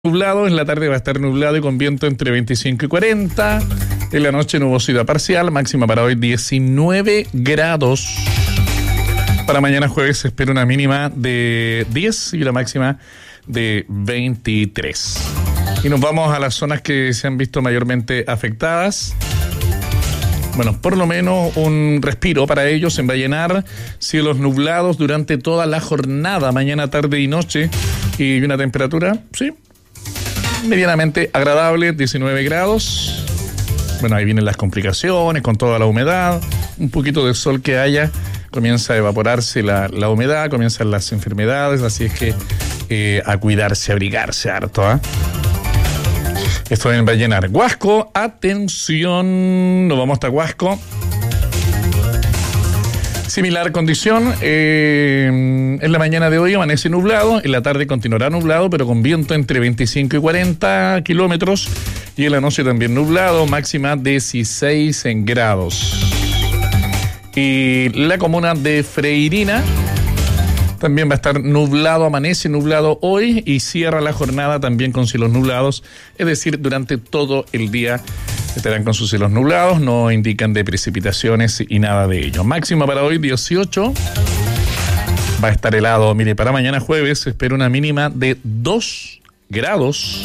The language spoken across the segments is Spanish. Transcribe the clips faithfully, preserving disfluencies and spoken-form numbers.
Nublado, en la tarde va a estar nublado y con viento entre veinticinco y cuarenta. En la noche nubosidad parcial, máxima para hoy diecinueve grados. Para mañana jueves se espera una mínima de diez y una máxima de veintitrés. Y nos vamos a las zonas que se han visto mayormente afectadas. Bueno, por lo menos un respiro para ellos en Vallenar, cielos nublados durante toda la jornada, mañana, tarde y noche, y una temperatura, sí, medianamente agradable, diecinueve grados. Bueno, ahí vienen las complicaciones con toda la humedad, un poquito de sol que haya, comienza a evaporarse la, la humedad, comienzan las enfermedades, así es que eh, a cuidarse, a abrigarse harto, ¿ah? ¿eh? Esto en Vallenar. Huasco, atención, nos vamos hasta Huasco. Similar condición, eh, en la mañana de hoy amanece nublado, en la tarde continuará nublado, pero con viento entre veinticinco y cuarenta kilómetros, y en la noche también nublado, máxima dieciséis grados. Y la comuna de Freirina también va a estar nublado, amanece nublado hoy y cierra la jornada también con cielos nublados, es decir, durante todo el día estarán con sus cielos nublados, no indican de precipitaciones y nada de ello. Máxima para hoy dieciocho, va a estar helado. Mire, para mañana jueves se espera una mínima de dos grados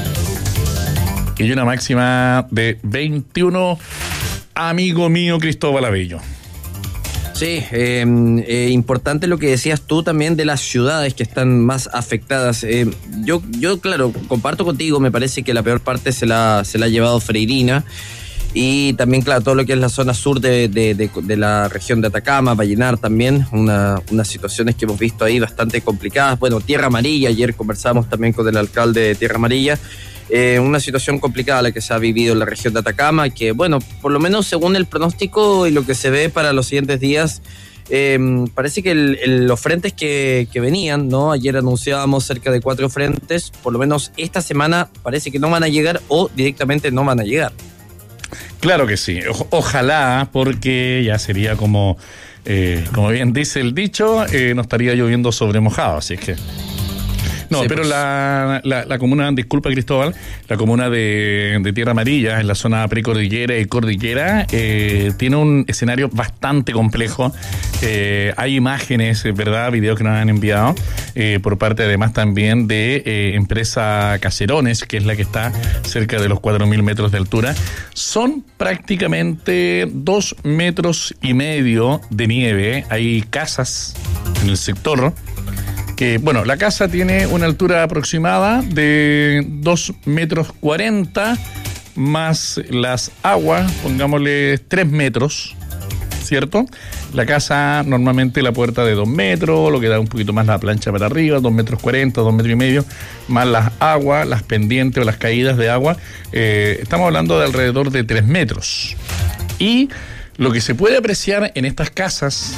y una máxima de veintiuno, amigo mío Cristóbal Abello. Sí, eh, eh, importante lo que decías tú también de las ciudades que están más afectadas. Eh, yo, yo, claro, comparto contigo, me parece que la peor parte se la, se la ha llevado Freirina. Y también, claro, todo lo que es la zona sur de, de, de, de la región de Atacama, Vallenar también, una, unas situaciones que hemos visto ahí bastante complicadas. Bueno, Tierra Amarilla, ayer conversamos también con el alcalde de Tierra Amarilla. Eh, una situación complicada la que se ha vivido en la región de Atacama, que bueno, por lo menos según el pronóstico y lo que se ve para los siguientes días, eh, parece que el, el, los frentes que, que venían, ¿no? Ayer anunciábamos cerca de cuatro frentes, por lo menos esta semana parece que no van a llegar o directamente no van a llegar. Claro que sí, o, ojalá, porque ya sería como, eh, como bien dice el dicho, eh, no estaría lloviendo sobre mojado, así es que... No, sí, pero pues. la, la, la comuna, disculpa Cristóbal, la comuna de, de Tierra Amarilla, en la zona precordillera y cordillera, eh, tiene un escenario bastante complejo. Eh, hay imágenes, ¿verdad? Videos que nos han enviado eh, por parte además también de eh, empresa Caserones, que es la que está cerca de los cuatro mil metros de altura. Son prácticamente dos metros y medio de nieve. Hay casas en el sector. Que, bueno, la casa tiene una altura aproximada de dos metros cuarenta, más las aguas, pongámosle tres metros, ¿cierto? La casa normalmente la puerta de dos metros, lo que da un poquito más la plancha para arriba, dos metros cuarenta, dos metros y medio, más las aguas, las pendientes o las caídas de agua, eh, estamos hablando de alrededor de tres metros. Y lo que se puede apreciar en estas casas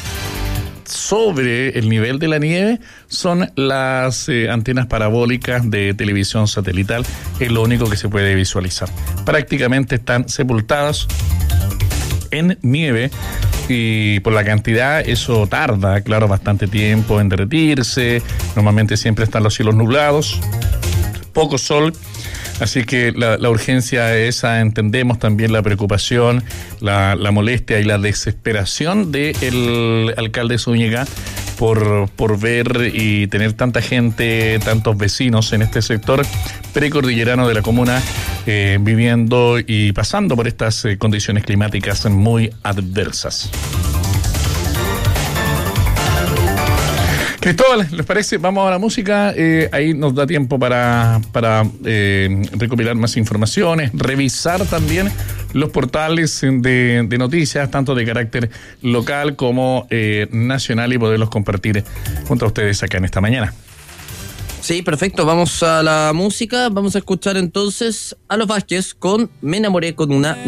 sobre el nivel de la nieve son las eh, antenas parabólicas de televisión satelital, es lo único que se puede visualizar. Prácticamente están sepultadas en nieve y por la cantidad eso tarda, claro, bastante tiempo en derretirse. Normalmente siempre están los cielos nublados, poco sol. Así que la, la urgencia esa, entendemos también la preocupación, la, la molestia y la desesperación del alcalde Zúñiga por, por ver y tener tanta gente, tantos vecinos en este sector precordillerano de la comuna eh, viviendo y pasando por estas eh, condiciones climáticas muy adversas. Cristóbal, ¿les parece? Vamos a la música, eh, ahí nos da tiempo para, para eh, recopilar más informaciones, revisar también los portales de, de noticias, tanto de carácter local como eh, nacional, y poderlos compartir junto a ustedes acá en esta mañana. Sí, perfecto, vamos a la música, vamos a escuchar entonces a Los Vázquez con Me enamoré con una...